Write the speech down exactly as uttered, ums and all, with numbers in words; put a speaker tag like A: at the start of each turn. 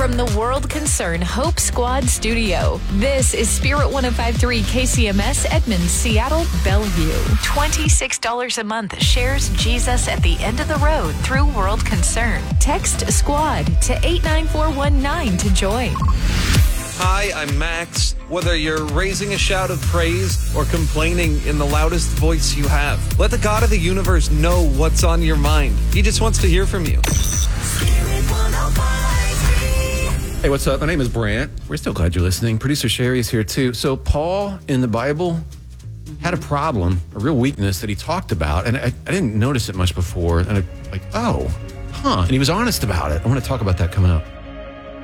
A: from the World Concern Hope Squad studio, this is Spirit one oh five point three K C M S Edmonds, Seattle, Bellevue. twenty-six dollars a month shares Jesus at the end of the road through World Concern. Text SQUAD to eight nine four one nine to join.
B: Hi, I'm Max. Whether you're raising a shout of praise or complaining in the loudest voice you have, let the God of the universe know what's on your mind. He just wants to hear from you.
C: Hey, what's up? My name is Brant. We're still glad you're listening. Producer Sherry is here too. So Paul in the Bible had a problem, a real weakness that he talked about, and I, I didn't notice it much before. And I like, oh, huh. And he was honest about it. I want to talk about that coming up.